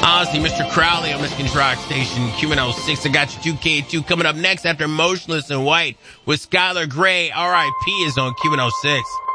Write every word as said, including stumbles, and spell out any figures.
Honestly, Mister Crowley on Michigan's Rock Station, Q one oh six. I got you two K two coming up next after Motionless in White with Skylar Gray. R I P is on Q one oh six.